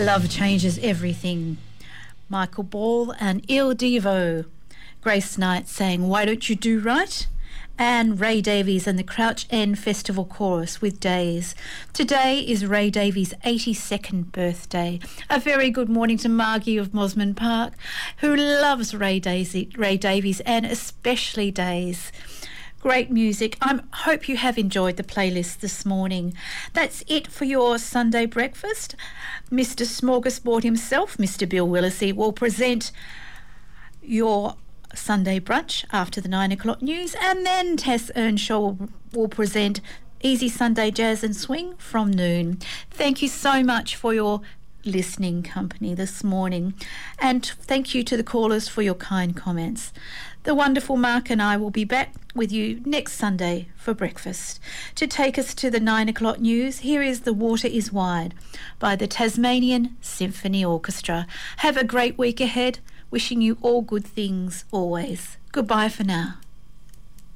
Love Changes Everything. Michael Ball and Il Divo. Grace Knight saying Why Don't You Do Right? And Ray Davies and the Crouch End Festival Chorus with Days. Today is Ray Davies' 82nd birthday. A very good morning to Margie of Mosman Park, who loves Ray Davies and especially Days. Great music. I hope you have enjoyed the playlist this morning. That's it for your Sunday breakfast. Mr. Smorgasbord himself, Mr. Bill Willisey, will present your Sunday brunch after the 9 o'clock news, and then Tess Earnshaw will present Easy Sunday Jazz and Swing from noon. Thank you so much for your listening company this morning, and thank you to the callers for your kind comments. The wonderful Mark and I will be back with you next Sunday for breakfast. To take us to the 9 o'clock news, here is The Water is Wide by the Tasmanian Symphony Orchestra. Have a great week ahead. Wishing you all good things always. Goodbye for now.